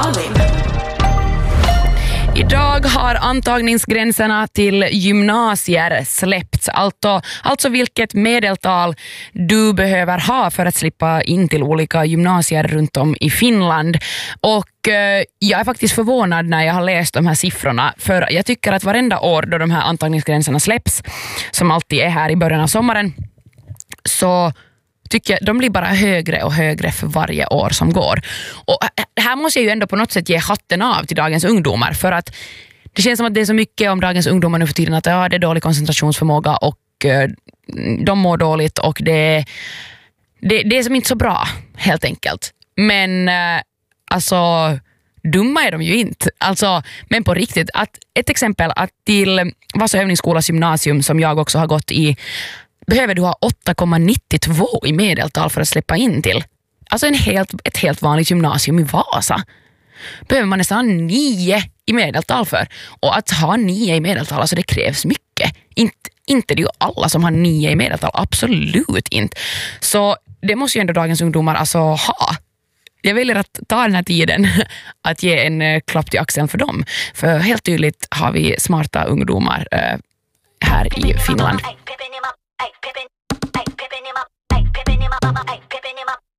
Malin. Idag har antagningsgränserna till gymnasier släppts. Alltså vilket medeltal du behöver ha för att slippa in till olika gymnasier runt om i Finland. Och jag är faktiskt förvånad när jag har läst de här siffrorna. För jag tycker att varenda år då de här antagningsgränserna släpps, som alltid är här i början av sommaren, så tycker jag de blir bara högre och högre för varje år som går. Och här måste jag ju ändå på något sätt ge hatten av till dagens ungdomar, för att det känns som att det är så mycket om dagens ungdomar nu för tiden att det är dålig koncentrationsförmåga och de mår dåligt och det är som inte så bra helt enkelt. Men alltså dumma är de ju inte. Alltså, men på riktigt, ett exempel att till Vasa övningsskolas gymnasium som jag också har gått i behöver du ha 8,92 i medeltal för att släppa in till. Alltså ett helt vanligt gymnasium i Vasa. Behöver man nästan 9 i medeltal för. Och att ha 9 i medeltal, alltså det krävs mycket. Inte det är ju alla som har 9 i medeltal, absolut inte. Så det måste ju ändå dagens ungdomar alltså ha. Jag väljer att ta den här tiden att ge en klapp till axeln för dem. För helt tydligt har vi smarta ungdomar här i Finland.